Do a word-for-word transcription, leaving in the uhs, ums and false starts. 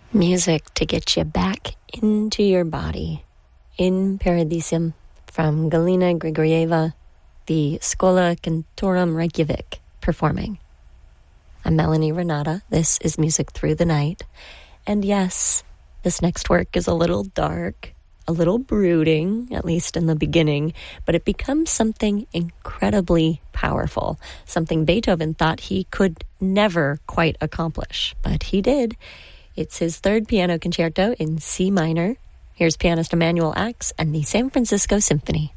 Music to get you back into your body. In Paradisium from Galina Grigorieva, the Schola Cantorum Reykjavik performing. I'm Melanie Renata. This is Music Through the Night. And yes, this next work is a little dark, a little brooding, at least in the beginning, but it becomes something incredibly powerful, something Beethoven thought he could never quite accomplish, but he did. It's his third piano concerto in C minor. Here's pianist Emanuel Ax and the San Francisco Symphony.